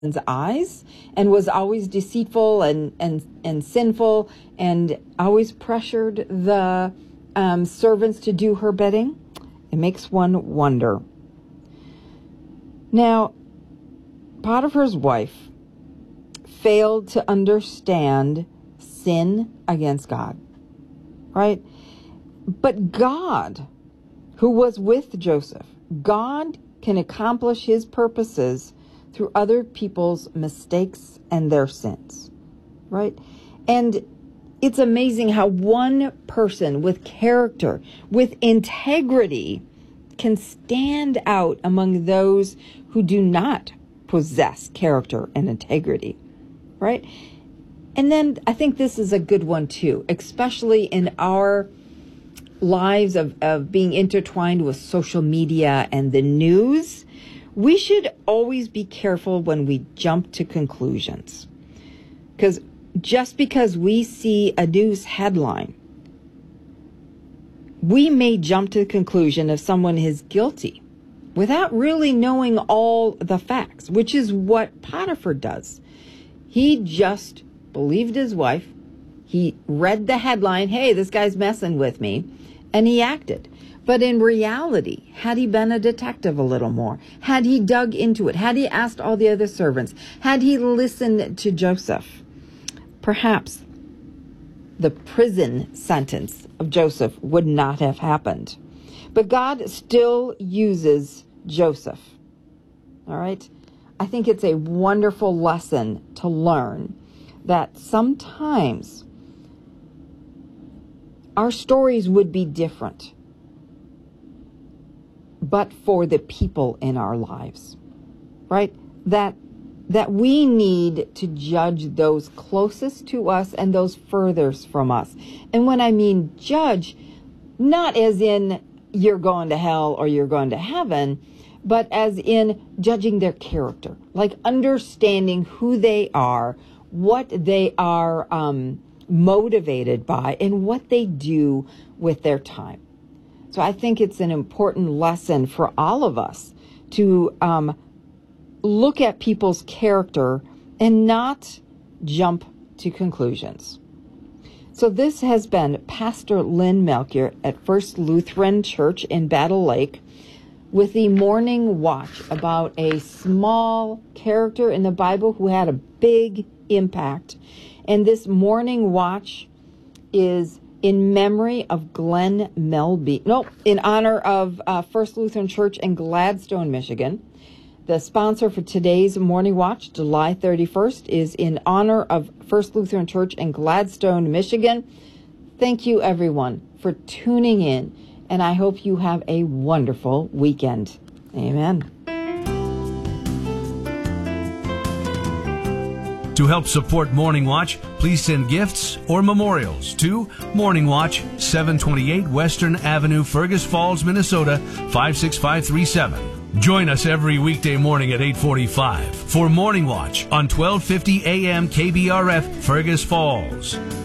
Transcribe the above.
eyes and was always deceitful and sinful and always pressured the servants to do her bidding. It makes one wonder. Now, Potiphar's wife failed to understand sin against God, right? But God, who was with Joseph, God can accomplish his purposes through other people's mistakes and their sins, right? And it's amazing how one person with character, with integrity, can stand out among those who do not possess character and integrity, right? And then I think this is a good one too, especially in our lives of being intertwined with social media and the news. We should always be careful when we jump to conclusions. Because just because we see a news headline, we may jump to the conclusion if someone is guilty without really knowing all the facts, which is what Potiphar does. He just believed his wife. He read the headline, hey, this guy's messing with me, and he acted. But in reality, had he been a detective a little more, had he dug into it, had he asked all the other servants, had he listened to Joseph, perhaps the prison sentence of Joseph would not have happened. But God still uses Joseph. All right? I think it's a wonderful lesson to learn that sometimes our stories would be different, but for the people in our lives, right? That we need to judge those closest to us and those furthest from us. And when I mean judge, not as in you're going to hell or you're going to heaven, but as in judging their character, like understanding who they are, what they are motivated by, and what they do with their time. So I think it's an important lesson for all of us to look at people's character and not jump to conclusions. So this has been Pastor Lynn Melchior at First Lutheran Church in Battle Lake with the Morning Watch about a small character in the Bible who had a big impact. And this Morning Watch is in memory of Glenn Melby. In honor of First Lutheran Church in Gladstone, Michigan. The sponsor for today's Morning Watch, July 31st, is in honor of First Lutheran Church in Gladstone, Michigan. Thank you, everyone, for tuning in, and I hope you have a wonderful weekend. Amen. To help support Morning Watch, please send gifts or memorials to Morning Watch, 728 Western Avenue, Fergus Falls, Minnesota, 56537. Join us every weekday morning at 8:45 for Morning Watch on 1250 AM KBRF, Fergus Falls.